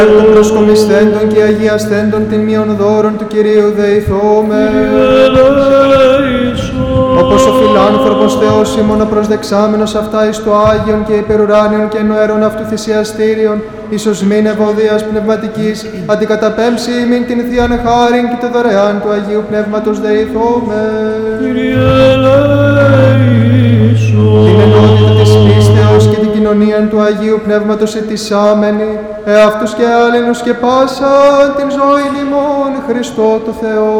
Των προσκομισθέντων και αγιασθέντων την μείον δώρων του Κυρίου δεηθώμε. Όπως ο φιλάνθρωπος Θεός ημών ο προσδεξάμενος αυτά εις το Άγιον και υπερουράνιον και εννοέρων αυτού θυσιαστήριον, ίσως μην ευωδίας πνευματικής, αντικαταπέμψει ημίν την Θείαν χάριν και το δωρεάν του Αγίου Πνεύματος δεηθώμε. Την ενότητα της πίστεως και την κοινωνία του Αγίου Πνεύματος ετισάμενη, εαυτούς και άλληλους και πάσα την ζωή ημών Χριστό το Θεό.